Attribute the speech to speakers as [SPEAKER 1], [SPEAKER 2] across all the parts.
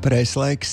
[SPEAKER 1] Pareizlaiks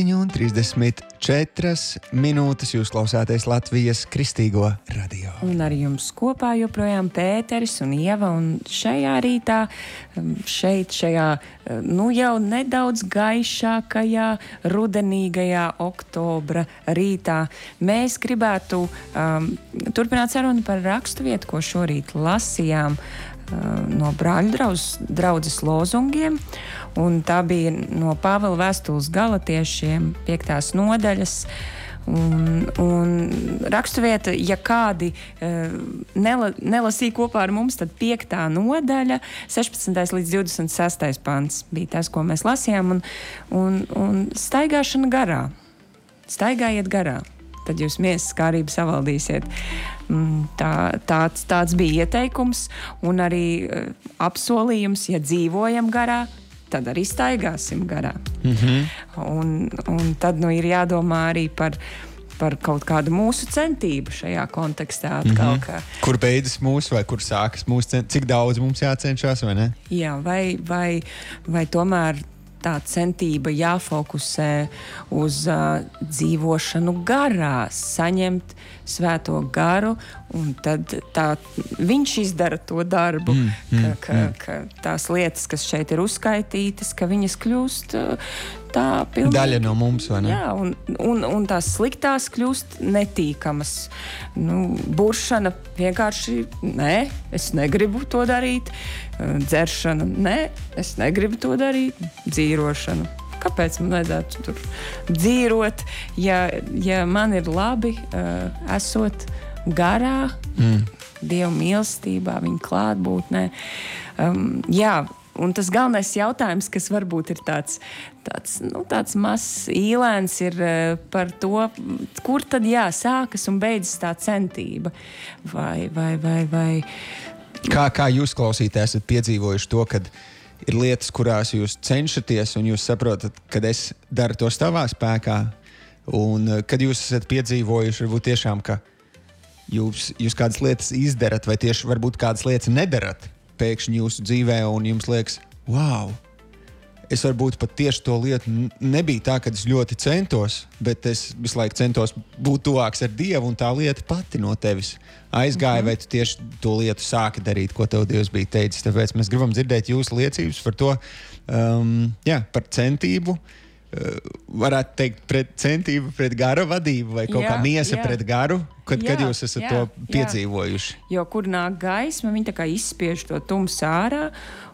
[SPEAKER 1] 7:34. Jūs klausāties Latvijas Kristīgo radio.
[SPEAKER 2] Un ar jums kopā joprojām Pēteris un Ieva. Un šajā rītā, šajā jau nedaudz gaišākajā, rudenīgajā oktobra rītā mēs gribētu turpināt sarunu par raksturvietu, ko šorīt lasījām no brāļu draudzes lozungiem, un tā bija no Pāvila vēstules Galatiešiem 5. nodaļas. Un raksturvieta, ja kādi nelasīja kopā ar mums, tad 5. nodaļa, 16. līdz 26. pants bija tas, ko mēs lasījām, un staigāšana garā. Staigājiet garā. Tad jūs miesas kārību savaldīsiet. Tāds bija ieteikums un arī apsolījums, ja dzīvojam garā, tad arī staigāsim garā. Un tad ir jādomā arī par kaut kādu mūsu centību šajā kontekstā atkal.
[SPEAKER 1] Kur beidzas mūsu vai kur sākas mūsu centība? Cik daudz mums jācenšas, vai ne?
[SPEAKER 2] Jā, vai tomēr tā centība jāfokusē uz dzīvošanu garā, saņemt svēto garu, un tad viņš izdara to darbu, ka tās lietas, kas šeit ir uzskaitītas, ka viņas kļūst tā pilnīgi
[SPEAKER 1] daļa no mums, vai ne?
[SPEAKER 2] Jā, un tās sliktās kļūst netīkamas. Buršana vienkārši, nē, es negribu to darīt. Dzeršana, nē, es negribu to darīt. Dzīrošana. Kāpēc man vajadzētu tur dzīrot, ja man ir labi esot garā, Dieva mīlestībā, viņa klātbūtnē? Jā, un tas galvenais jautājums, kas varbūt ir tāds mazs īlēns, ir par to, kur tad sākas un beidzas tā centība. Vai.
[SPEAKER 1] Kā jūs klausītāji esat piedzīvojuši to, kad ir lietas, kurās jūs cenšaties un jūs saprotat, kad es daru to savā spēkā, un kad jūs esat piedzīvojuši varbūt tiešām, ka jūs kādas lietas izdarat vai tieši varbūt kādas lietas nedarat pēkšņi jūsu dzīvē, un jums liekas, wow, es varbūt pat tieši to lietu nebija tā, kad es ļoti centos, bet es visu laiku centos būt tuvāks ar Dievu, un tā lieta pati no tevis aizgāja, vai tu tieši to lietu sāki darīt, ko tev Dievs bija teicis. Tāpēc mēs gribam dzirdēt jūsu liecības par to, par centību, varētu teikt, centību pret gara vadību vai kaut kā miesa pret garu, kad jūs esat to piedzīvojuši.
[SPEAKER 2] Jo kur nāk gaisma, viņi tā kā izspiež to tumsu ārā,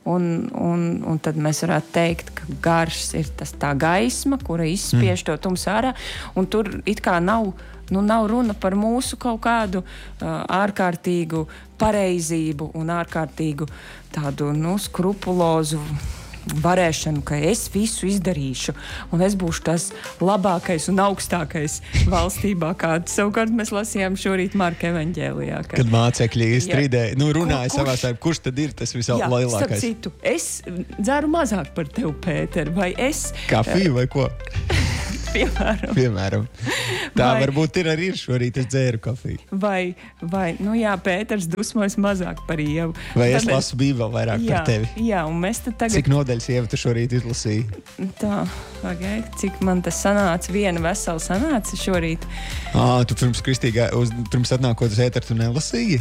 [SPEAKER 2] un tad mēs varētu teikt, ka gars ir tā gaisma, kura izspiež to tumsu ārā, un tur it kā nav runa par mūsu kaut kādu ārkārtīgu pareizību un ārkārtīgu tādu skrupulozu varēšanu, ka es visu izdarīšu, un es būšu tas labākais un augstākais valstībā, kādu savukārt mēs lasījām šorīt Marka evaņģēlijā.
[SPEAKER 1] Kad mācekļi strīdēja, runāja savā starpā, kurš tad ir tas vislielākais?
[SPEAKER 2] Starp citu, es dzeru mazāk par tevi, Pēter, vai es...
[SPEAKER 1] Kafiju vai ko?
[SPEAKER 2] Piemēram.
[SPEAKER 1] Tā varbūt ir arī šorīt es dzēru kafiju.
[SPEAKER 2] Vai, Pēters dusmojas mazāk par Ievu.
[SPEAKER 1] Vai es lasu Bībeli vairāk par tevi?
[SPEAKER 2] Jā, un mēs tad tagad...
[SPEAKER 1] Cik nodaļas, Ieva, tu šorīt izlasīji?
[SPEAKER 2] Tā, cik man tas sanāca, viena vesela sanāca šorīt.
[SPEAKER 1] Tu pirms atnākot uz ēteru tu nelasīji?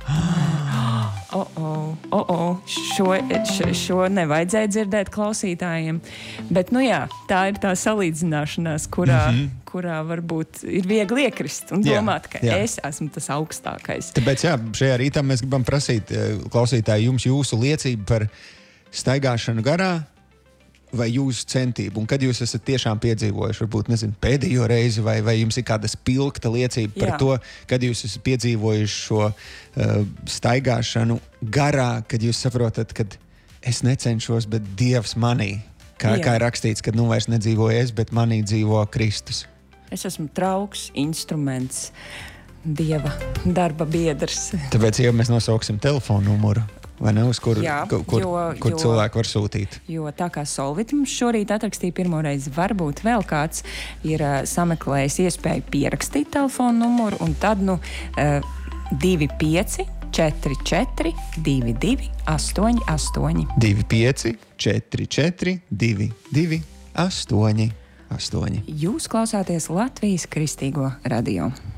[SPEAKER 2] Šo nevajadzēja dzirdēt klausītājiem. Bet, tā ir tā salīdzināšanās, kurā varbūt ir viegli iekrist un domāt, ka es esmu tas augstākais.
[SPEAKER 1] Tāpēc, šajā rītā mēs gribam prasīt klausītāji jūsu liecību par staigāšanu garā vai jūsu centību. Un kad jūs esat tiešām piedzīvojuši, varbūt, pēdējo reizi, vai jums ir kāda spilgta liecība par to, kad jūs esat piedzīvojuši šo staigāšanu garā, kad jūs saprotat, ka es necenšos, bet Dievs manī. Kā ir rakstīts, kad vairs nedzīvoju es, bet manī dzīvo Kristus.
[SPEAKER 2] Es esmu trauks, instruments, Dieva darba biedrs.
[SPEAKER 1] Tāpēc jau mēs nosauksim telefonu numuru. Vai ne, uz kur cilvēki var sūtīt?
[SPEAKER 2] Jo tā kā Solvita mums šorīt atrakstīja pirmo reizi, varbūt vēl kāds ir sameklējis iespēju pierakstīt telefonu numuru, un tad 25 44 22 88.
[SPEAKER 1] 25 44 22 8.
[SPEAKER 2] Jūs klausāties Latvijas Kristīgo radio.